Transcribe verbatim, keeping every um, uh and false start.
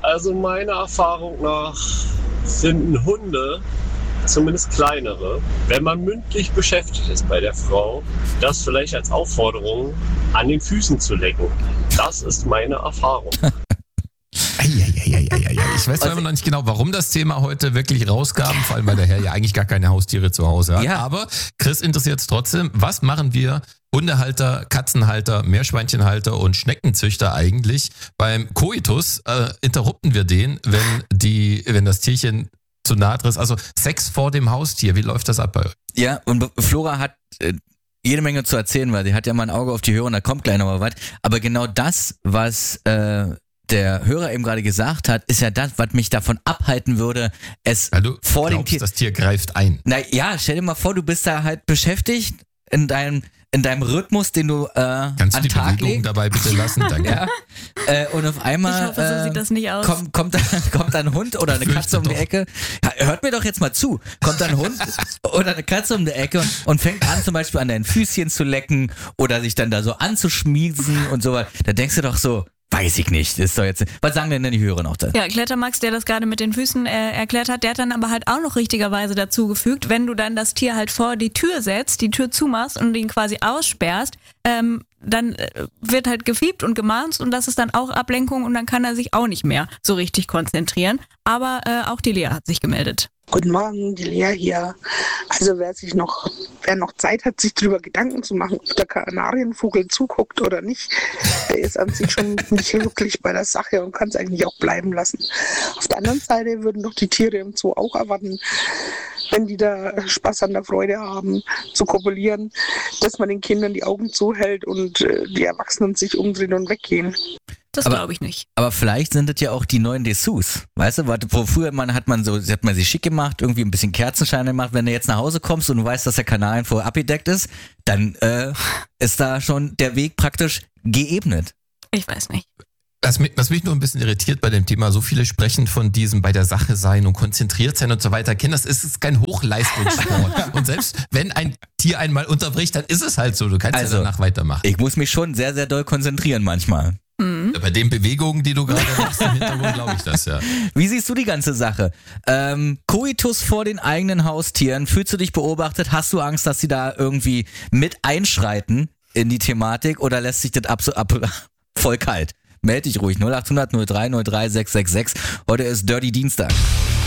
Also meiner Erfahrung nach finden Hunde, zumindest kleinere, wenn man mündlich beschäftigt ist bei der Frau, das vielleicht als Aufforderung an den Füßen zu lecken. Das ist meine Erfahrung. Eieieiei. Ich weiß zwar immer noch nicht genau, warum das Thema heute wirklich rauskam, vor allem weil der Herr ja eigentlich gar keine Haustiere zu Hause hat. Ja. Aber Chris interessiert es trotzdem. Was machen wir Hundehalter, Katzenhalter, Meerschweinchenhalter und Schneckenzüchter eigentlich beim Koitus? Äh, interrupten wir den, wenn die, wenn das Tierchen zu nahe ist? Also Sex vor dem Haustier, wie läuft das ab bei euch? Ja, und Flora hat äh, jede Menge zu erzählen, weil sie hat ja mal ein Auge auf die Hörer und da kommt gleich noch mal was. Aber genau das, was äh, der Hörer eben gerade gesagt hat, ist ja das, was mich davon abhalten würde, es Weil du vor dem glaubst, Tier... das Tier greift ein. Na ja, stell dir mal vor, du bist da halt beschäftigt in deinem in deinem Rhythmus, den du äh, Kannst du an die Tag Bewegung legst. dabei bitte lassen? Danke. Ja. Äh, und auf einmal Ich hoffe, so äh, sieht das nicht aus. Kommt, kommt, kommt ein Hund oder eine Fürchte Katze um die doch. Ecke. Ja, hört mir doch jetzt mal zu. Kommt ein Hund oder eine Katze um die Ecke und, und fängt an zum Beispiel an deinen Füßchen zu lecken oder sich dann da so anzuschmiegen und so weiter. Da denkst du doch so, weiß ich nicht. Ist doch jetzt. Was sagen denn die Hörer noch da? Ja, Klettermax, der das gerade mit den Füßen äh, erklärt hat, der hat dann aber halt auch noch richtigerweise dazu gefügt, wenn du dann das Tier halt vor die Tür setzt, die Tür zumachst und ihn quasi aussperrst, ähm, dann äh, wird halt gefiebt und gemahnt und das ist dann auch Ablenkung und dann kann er sich auch nicht mehr so richtig konzentrieren. Aber äh, auch die Lea hat sich gemeldet. Guten Morgen, die Lea hier. Also wer sich noch, wer noch Zeit hat, sich darüber Gedanken zu machen, ob der Kanarienvogel zuguckt oder nicht, der ist an sich schon nicht wirklich bei der Sache und kann es eigentlich auch bleiben lassen. Auf der anderen Seite würden doch die Tiere im Zoo auch erwarten, wenn die da Spaß an der Freude haben, zu kopulieren, dass man den Kindern die Augen zuhält und äh, die Erwachsenen sich umdrehen und weggehen. Das Aber- glaube ich nicht. Aber vielleicht sind das ja auch die neuen Dessous. Weißt du, warte, wo früher man hat man so, hat man sich schick gemacht, irgendwie ein bisschen Kerzenschein gemacht. Wenn du jetzt nach Hause kommst und du weißt, dass der Kanarienvogel abgedeckt ist, dann äh, ist da schon der Weg praktisch geebnet. Ich weiß nicht. Was mich, was mich nur ein bisschen irritiert bei dem Thema, so viele sprechen von diesem bei der Sache sein und konzentriert sein und so weiter. Kinder, das ist, ist kein Hochleistungssport. Und selbst wenn ein Tier einmal unterbricht, dann ist es halt so. Du kannst Also, ja danach weitermachen. Ich muss mich schon sehr, sehr doll konzentrieren manchmal. Mhm. Bei den Bewegungen, die du gerade machst im Hintergrund, glaube ich das, ja. Wie siehst du die ganze Sache? Ähm, Koitus vor den eigenen Haustieren. Fühlst du dich beobachtet? Hast du Angst, dass sie da irgendwie mit einschreiten in die Thematik oder lässt sich das ab, so ab voll kalt? Meld dich ruhig. null acht hundert null drei null drei sechs sechs sechs. Heute ist Dirty Dienstag.